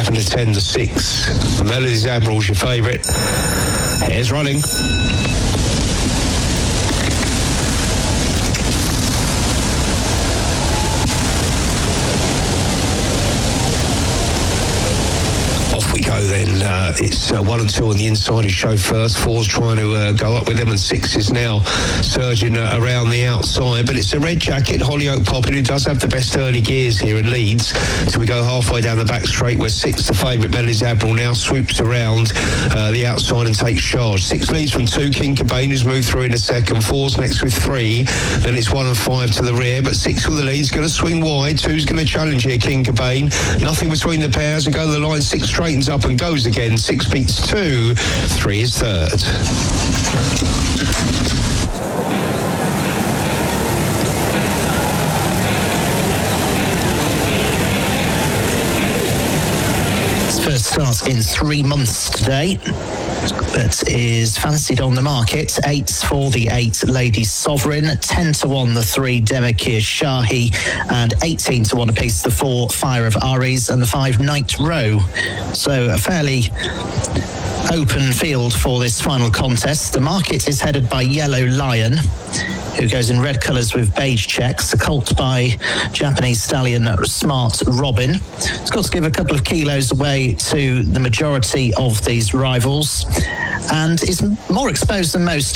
7 to 10 to 6. Melody's Admiral's your favourite. Here's running. Go then. It's 1 and 2 on the inside who show first. 4's trying to go up with them, and 6 is now surging around the outside. But it's a Red Jacket, Hollyoak Poppin, who does have the best early gears here and leads. So we go halfway down the back straight where 6, the favourite, Melody's Admiral, now swoops around the outside and takes charge. 6 leads from 2, King Cobain, who's moved through in a second. 4's next with 3. Then it's 1 and 5 to the rear, but 6 with the lead's going to swing wide. 2's going to challenge here, King Cobain. Nothing between the pairs, and go to the line. 6 straightens up and goes again. 6 beats 2. 3 is third. First start in 3 months today. That is fancied on the market. 8's for the 8 Lady Sovereign, 10 to 1 the 3 Demakir Shahi, and 18 to 1 apiece the 4 Fire of Aries and the 5 Night Row. So a fairly open field for this final contest. The market is headed by Yellow Lion, who goes in red colours with beige checks. A colt by Japanese stallion Smart Robin. It's got to give a couple of kilos away to the majority of these rivals, and is more exposed than most